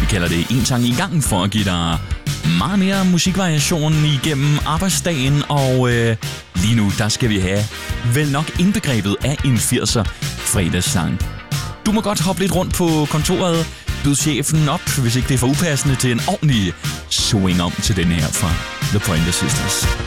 Vi kalder det en sang i gangen for at give dig meget mere musikvariation igennem arbejdsdagen, og lige nu der skal vi have vel nok indbegrebet af en 80'er fredagssang. Du må godt hoppe lidt rundt på kontoret, byd chefen op, hvis ikke det er for upassende, til en ordentlig swing om til den her fra The Pointer Sisters.